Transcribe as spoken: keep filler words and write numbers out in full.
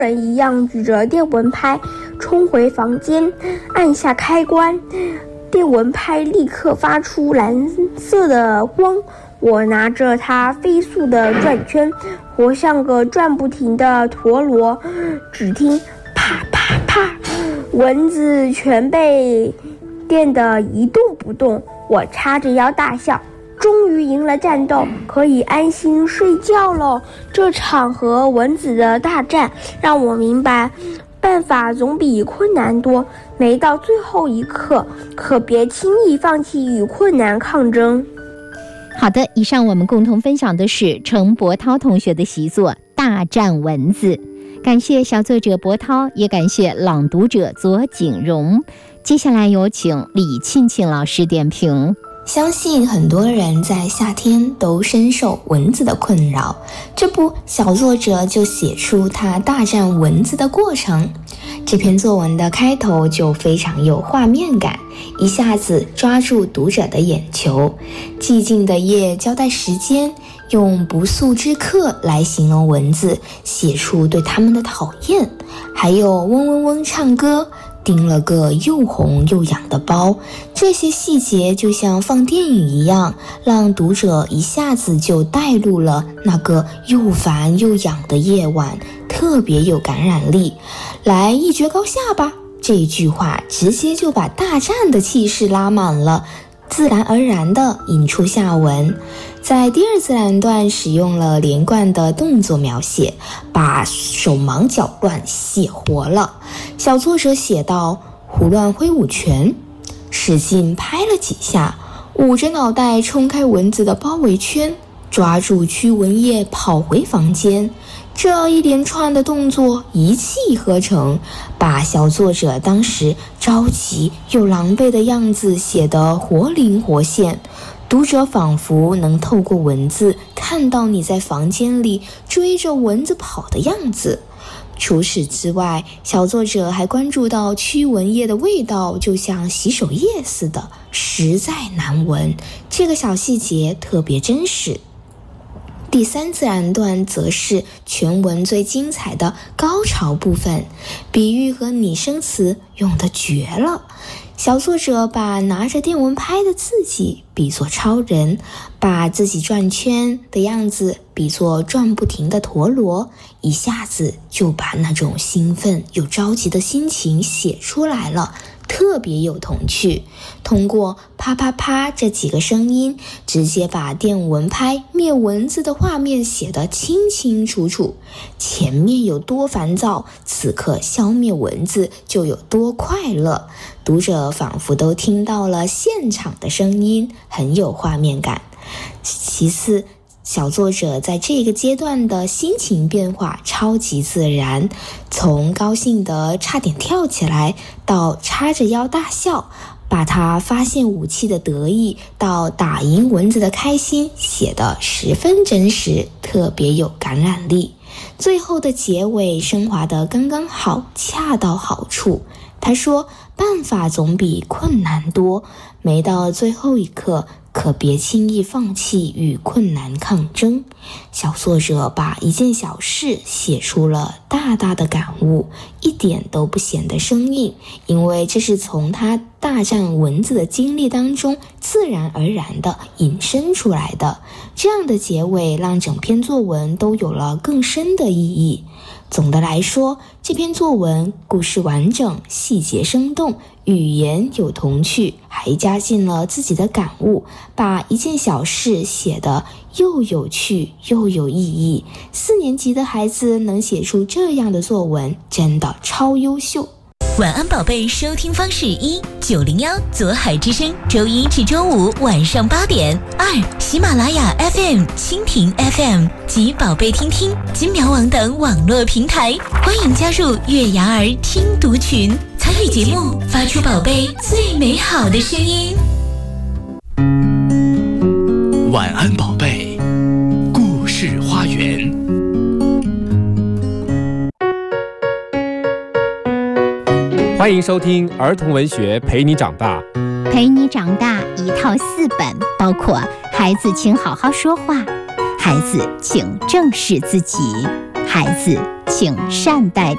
人一样举着电蚊拍冲回房间，按下开关，电蚊拍立刻发出蓝色的光。我拿着它飞速地转圈，活像个转不停的陀螺。只听啪啪啪，蚊子全被电得一动不动。我叉着腰大笑，终于赢了战斗，可以安心睡觉了。这场和蚊子的大战让我明白，办法总比困难多，没到最后一刻，可别轻易放弃与困难抗争。 好的，以上我们共同分享的是程博涛同学的习作《大战蚊子》，感谢小作者博涛，也感谢朗读者左景荣。接下来有请李庆庆老师点评。 相信很多人在夏天都深受蚊子的困扰，这不，小作者就写出他大战蚊子的过程。这篇作文的开头就非常有画面感，一下子抓住读者的眼球。寂静的夜交代时间，用不速之客来形容蚊子，写出对他们的讨厌。还有嗡嗡嗡唱歌，叮了个又红又痒的包，这些细节就像放电影一样，让读者一下子就带入了那个又烦又痒的夜晚，特别有感染力。来一决高下吧，这句话直接就把大战的气势拉满了，自然而然地引出下文。在第二自然段使用了连贯的动作描写，把手忙脚乱写活了。小作者写道：胡乱挥舞拳，使劲拍了几下，捂着脑袋冲开蚊子的包围圈，抓住驱蚊液跑回房间。这一连串的动作一气呵成，把小作者当时着急又狼狈的样子写得活灵活现，读者仿佛能透过文字看到你在房间里追着蚊子跑的样子。除此之外，小作者还关注到驱蚊液的味道就像洗手液似的，实在难闻，这个小细节特别真实。第三自然段则是全文最精彩的高潮部分，比喻和拟声词用得绝了。小作者把拿着电蚊拍的自己比作超人，把自己转圈的样子比作转不停的陀螺，一下子就把那种兴奋又着急的心情写出来了，特别有童趣。通过啪啪啪这几个声音，直接把电蚊拍灭蚊子的画面写得清清楚楚。前面有多烦躁，此刻消灭蚊子就有多快乐。读者仿佛都听到了现场的声音，很有画面感。其次，小作者在这个阶段的心情变化超级自然，从高兴得差点跳起来到叉着腰大笑，把他发现武器的得意到打赢蚊子的开心写得十分真实，特别有感染力。最后的结尾升华得刚刚好，恰到好处。他说，办法总比困难多，没到最后一刻，可别轻易放弃与困难抗争。小作者把一件小事写出了大大的感悟，一点都不显得生硬，因为这是从他大战蚊子的经历当中自然而然地引申出来的。这样的结尾让整篇作文都有了更深的意义。总的来说，这篇作文故事完整，细节生动，语言有童趣，还加进了自己的感悟，把一件小事写得又有趣又有意义。四年级的孩子能写出这样的作文，真的超优秀。 晚安宝贝收听方式：一九零幺左海之声，周一至周五晚上八点；二喜马拉雅 F M、蜻蜓 F M 及宝贝听听、金苗网等网络平台。欢迎加入月牙儿听读群，参与节目，发出宝贝最美好的声音。 晚安宝贝，故事花园。 欢迎收听儿童文学陪你长大。 陪你长大一套四本，包括孩子请好好说话，孩子请正视自己，孩子请善待